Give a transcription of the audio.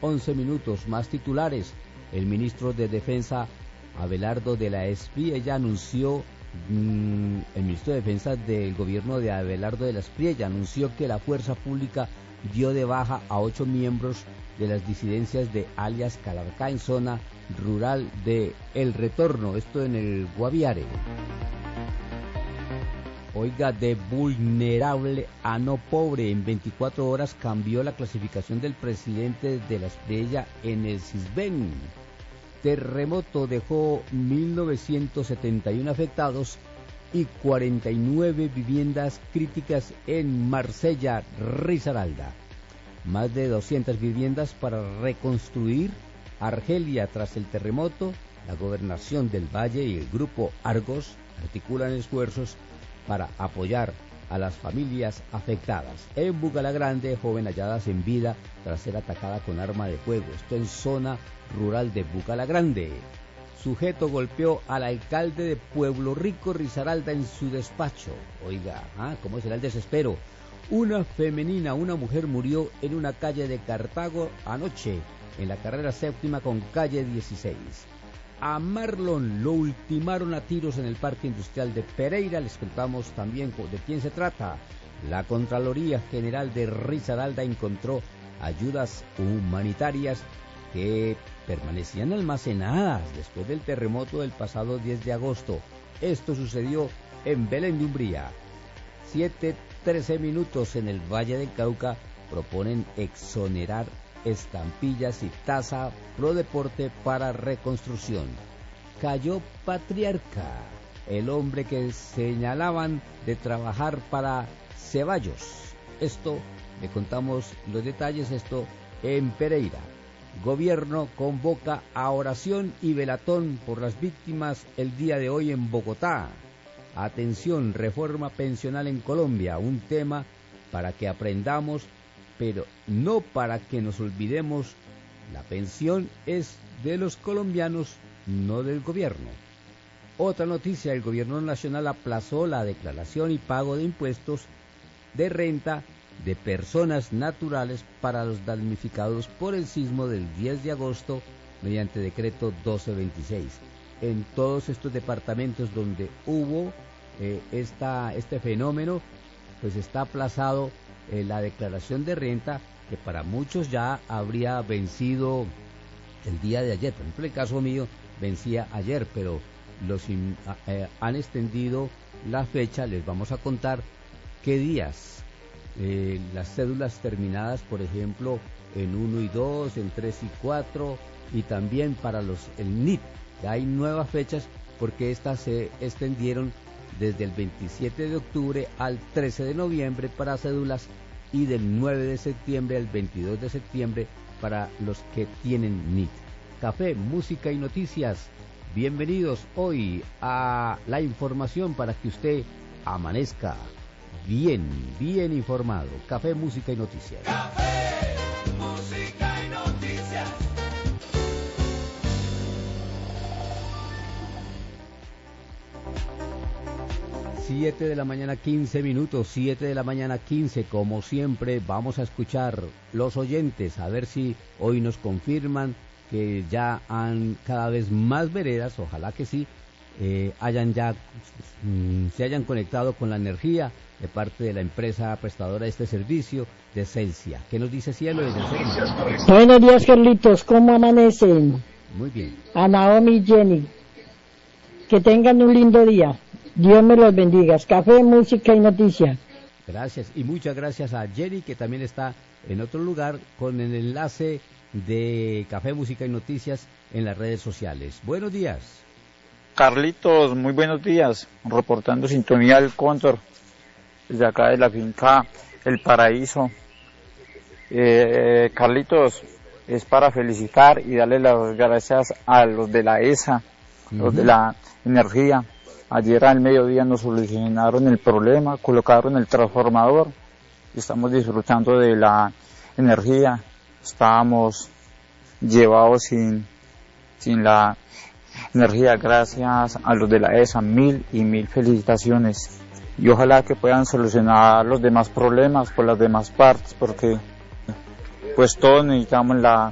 11 minutos. Más titulares. El ministro de Defensa, Abelardo de la Espriella, anunció, el ministro de Defensa del gobierno de Abelardo de la Espriella anunció que la fuerza pública dio de baja a 8 miembros de las disidencias de alias Calarcá en zona rural de El Retorno, esto en el Guaviare. Oiga, de vulnerable a no pobre, en 24 horas cambió la clasificación del presidente de la Espriella en el Sisbén. Terremoto dejó 1.971 afectados y 49 viviendas críticas en Marsella, Risaralda. Más de 200 viviendas para reconstruir Argelia tras el terremoto. La Gobernación del Valle y el Grupo Argos articulan esfuerzos para apoyar a las familias afectadas. En Bugalagrande, joven hallada sin vida tras ser atacada con arma de fuego. Esto en zona rural de Bugalagrande. Sujeto golpeó al alcalde de Pueblo Rico, Risaralda, en su despacho. Oiga, ¿cómo será el desespero? Una mujer murió en una calle de Cartago anoche, en la carrera séptima con calle 16. A Marlon lo ultimaron a tiros en el Parque Industrial de Pereira. Les contamos también de quién se trata. La Contraloría General de Risaralda encontró ayudas humanitarias que permanecían almacenadas después del terremoto del pasado 10 de agosto. Esto sucedió en Belén de Umbría. 7:13 minutos. En el Valle del Cauca proponen exonerar estampillas y tasa pro deporte para reconstrucción. Cayó Patriarca, el hombre que señalaban de trabajar para Ceballos. Esto, le contamos los detalles, esto en Pereira. Gobierno convoca a oración y velatón por las víctimas el día de hoy en Bogotá. Atención, reforma pensional en Colombia, un tema para que aprendamos, pero no para que nos olvidemos. La pensión es de los colombianos, no del gobierno. Otra noticia, el gobierno nacional aplazó la declaración y pago de impuestos de renta de personas naturales para los damnificados por el sismo del 10 de agosto mediante decreto 1226. En todos estos departamentos donde hubo este fenómeno, pues está aplazado la declaración de renta, que para muchos ya habría vencido el día de ayer. Por ejemplo, el caso mío vencía ayer, pero han extendido la fecha. Les vamos a contar qué días. Las cédulas terminadas, por ejemplo, en 1 y 2, en 3 y 4, y también para el NIT. Ya hay nuevas fechas porque estas se extendieron desde el 27 de octubre al 13 de noviembre para cédulas y del 9 de septiembre al 22 de septiembre para los que tienen NIT. Café, música y noticias. Bienvenidos hoy a la información para que usted amanezca bien informado. Café, música y noticias. Café, música y noticias. Siete de la mañana 15 minutos, 7 de la mañana 15, como siempre vamos a escuchar los oyentes, a ver si hoy nos confirman que ya han cada vez más veredas, ojalá que sí, se hayan conectado con la energía de parte de la empresa prestadora de este servicio, de Celsia. ¿Qué nos dice Cielo? Buenos días, Carlitos, ¿cómo amanecen? Muy bien. A Naomi y Jenny, que tengan un lindo día. Dios me los bendiga. Café, música y noticias. Gracias, y muchas gracias a Jenny, que también está en otro lugar con el enlace de Café, música y noticias en las redes sociales. Buenos días. Carlitos, muy buenos días. Reportando sintonía del Cóndor, desde acá de la finca El Paraíso. Carlitos, es para felicitar y darle las gracias a los de la ESA, los de la energía. Ayer al mediodía nos solucionaron el problema, colocaron el transformador y estamos disfrutando de la energía. Estábamos llevados sin la energía. Gracias a los de la ESA, mil felicitaciones. Y ojalá que puedan solucionar los demás problemas por las demás partes, porque pues todos necesitamos la